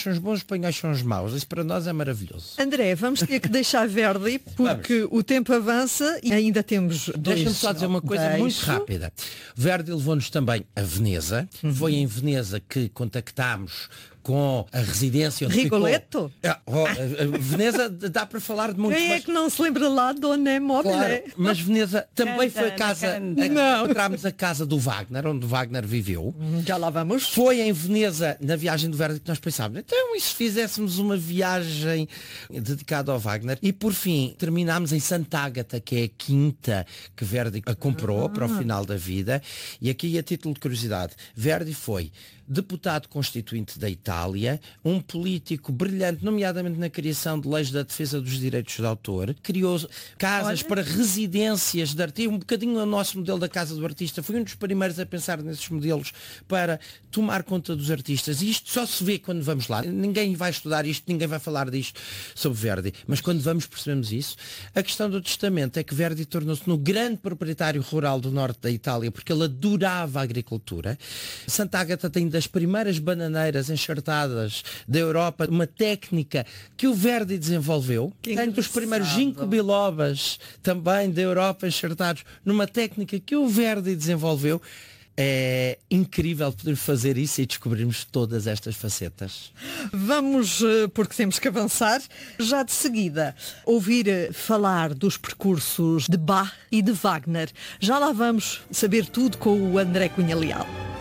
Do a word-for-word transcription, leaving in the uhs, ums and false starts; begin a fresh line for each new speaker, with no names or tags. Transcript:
são os bons, os espanhóis são os maus. Isso para nós é maravilhoso.
André, vamos ter que deixar Verdi porque vamos. O tempo avança e ainda temos dois.
Deixa-me só dizer uma coisa
Deixo.
muito rápida. Verdi levou-nos também a Veneza.
Uhum.
Foi em Veneza que contactámos com a residência onde
Rigoletto?
Ficou... Ah, oh, a Veneza dá para falar de muitos.
Quem é que não se lembra lá de Dona é Mobile?
Claro, mas Veneza também
Canta,
foi a casa.
canta.
A,
Não.
encontramos a casa do Wagner, onde o Wagner viveu.
Já lá vamos.
Foi em Veneza, na viagem do Verdi, que nós pensávamos, então e se fizéssemos uma viagem dedicada ao Wagner? E por fim, terminámos em Sant'Agata, que é a quinta que Verdi a comprou ah. para o final da vida. E aqui, a título de curiosidade, Verdi foi deputado constituinte da Itália, um político brilhante, nomeadamente na criação de leis da defesa dos direitos de autor, criou casas
Olha.
para residências de artistas, um bocadinho o nosso modelo da Casa do Artista, foi um dos primeiros a pensar nesses modelos para tomar conta dos artistas, e isto só se vê quando vamos lá. Ninguém vai estudar isto, ninguém vai falar disto sobre Verdi, mas quando vamos percebemos isso. A questão do testamento é que Verdi tornou-se no grande proprietário rural do norte da Itália, porque ele adorava a agricultura. Sant'Agata tem das primeiras bananeiras enxertadas da Europa, uma técnica que o Verdi desenvolveu.
Que
tem dos primeiros ginkgo bilobas também da Europa enxertados numa técnica que o Verdi desenvolveu. É incrível poder fazer isso e descobrirmos todas estas facetas.
Vamos, porque temos que avançar, já de seguida ouvir falar dos percursos de Bach e de Wagner. Já lá vamos saber tudo com o André Cunha Leal.